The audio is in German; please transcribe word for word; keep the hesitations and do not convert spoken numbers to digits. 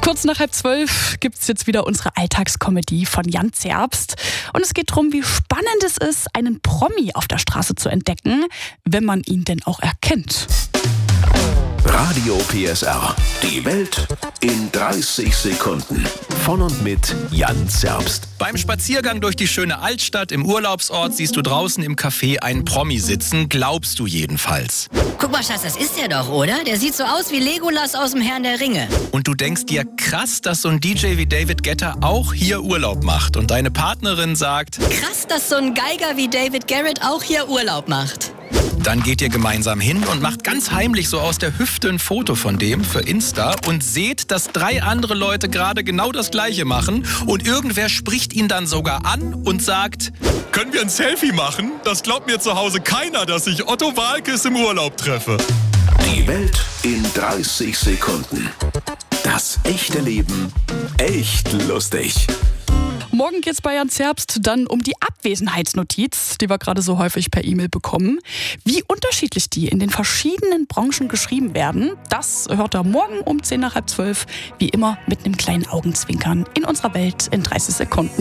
Kurz nach halb zwölf gibt es jetzt wieder unsere Alltagskomödie von Jan Zerbst. Und es geht darum, wie spannend es ist, einen Promi auf der Straße zu entdecken, wenn man ihn denn auch erkennt. Radio P S R. Die Welt in dreißig Sekunden. Von und mit Jan Zerbst. Beim Spaziergang durch die schöne Altstadt im Urlaubsort siehst du draußen im Café einen Promi sitzen, glaubst du jedenfalls. Guck mal, Schatz, das ist der doch, oder? Der sieht so aus wie Legolas aus dem Herrn der Ringe. Und du denkst dir, krass, dass so ein D J wie David Guetta auch hier Urlaub macht. Und deine Partnerin sagt, Krass, dass so ein Geiger wie David Garrett auch hier Urlaub macht. dann geht ihr gemeinsam hin und macht ganz heimlich so aus der Hüfte ein Foto von dem für Insta und seht, dass drei andere Leute gerade genau das Gleiche machen und irgendwer spricht ihn dann sogar an und sagt, können wir ein Selfie machen? Das glaubt mir zu Hause keiner, dass ich Otto Waalkes im Urlaub treffe. Die Welt in dreißig Sekunden. Das echte Leben echt lustig. Morgen geht's bei Jan Zerbst dann um die Abwesenheitsnotiz, die wir gerade so häufig per E-Mail bekommen. Wie unterschiedlich die in den verschiedenen Branchen geschrieben werden, das hört er morgen um zehn nach halb zwölf, wie immer mit einem kleinen Augenzwinkern in unserer Welt in dreißig Sekunden.